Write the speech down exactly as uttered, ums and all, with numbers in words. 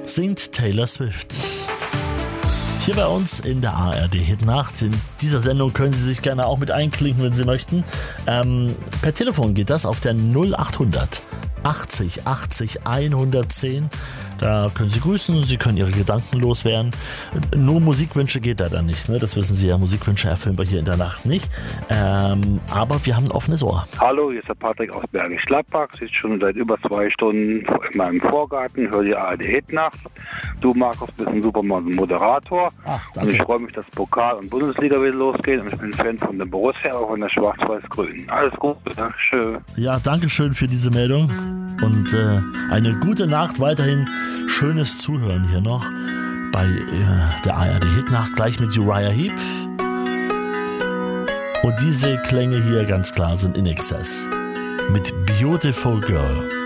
singt Taylor Swift. Hier bei uns in der A R D Hitnacht. In dieser Sendung können Sie sich gerne auch mit einklinken, wenn Sie möchten. Ähm, per Telefon geht das auf der null achthundert achtzig achtzig hundertzehn. Da können Sie grüßen, Sie können Ihre Gedanken loswerden. Nur Musikwünsche geht da dann nicht, ne? Das wissen Sie ja, Musikwünsche erfüllen wir hier in der Nacht nicht. Ähm, aber wir haben ein offenes Ohr. Hallo, hier ist der Patrick aus Bergisch Gladbach. Sitze schon seit über zwei Stunden in meinem Vorgarten, höre die A R D Hitnacht. Du, Markus, bist ein super Moderator. Ach, und ich freue mich, dass Pokal und Bundesliga wieder losgeht. Und ich bin Fan von der Borussia, auch von der Schwarz-Weiß-Grün. Alles Gute, Dankeschön. Ja, danke schön für diese Meldung. Und äh, eine gute Nacht weiterhin. Schönes Zuhören hier noch bei äh, der A R D Hitnacht, gleich mit Uriah Heep. Und diese Klänge hier ganz klar sind In Excess mit Beautiful Girl.